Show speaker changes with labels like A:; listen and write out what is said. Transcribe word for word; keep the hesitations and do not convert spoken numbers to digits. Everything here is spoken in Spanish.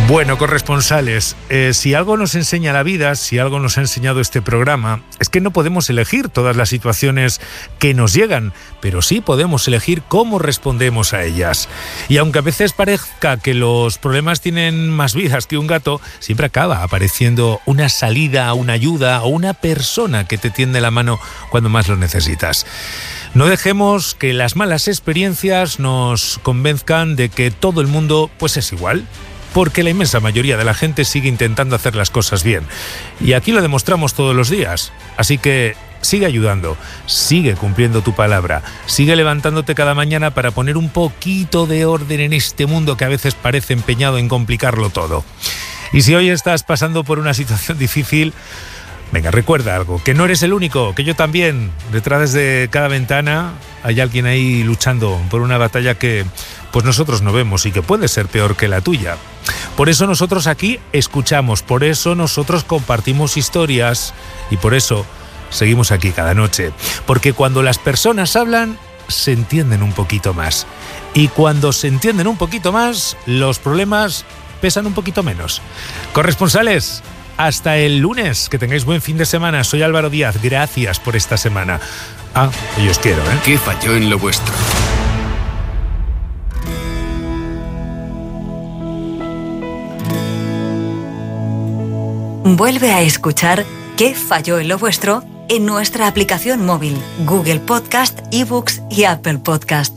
A: Bueno, corresponsales, eh, si algo nos enseña la vida, si algo nos ha enseñado este programa, es que no podemos elegir todas las situaciones que nos llegan, pero sí podemos elegir cómo respondemos a ellas. Y aunque a veces parezca que los problemas tienen más vidas que un gato, siempre acaba apareciendo una salida, una ayuda o una persona que te tiende la mano cuando más lo necesitas. No dejemos que las malas experiencias nos convenzcan de que todo el mundo pues es igual, porque la inmensa mayoría de la gente sigue intentando hacer las cosas bien. Y aquí lo demostramos todos los días. Así que sigue ayudando, sigue cumpliendo tu palabra, sigue levantándote cada mañana para poner un poquito de orden en este mundo que a veces parece empeñado en complicarlo todo. Y si hoy estás pasando por una situación difícil, venga, recuerda algo, que no eres el único, que yo también. Detrás de cada ventana hay alguien ahí luchando por una batalla que pues nosotros no vemos y que puede ser peor que la tuya. Por eso nosotros aquí escuchamos, por eso nosotros compartimos historias y por eso seguimos aquí cada noche. Porque cuando las personas hablan, se entienden un poquito más. Y cuando se entienden un poquito más, los problemas pesan un poquito menos. Corresponsales, hasta el lunes, que tengáis buen fin de semana. Soy Álvaro Díaz, gracias por esta semana. Ah, yo os quiero, ¿eh?
B: ¿Qué falló en lo vuestro?
C: Vuelve a escuchar ¿Qué falló en lo vuestro? En nuestra aplicación móvil, Google Podcast, eBooks y Apple Podcast.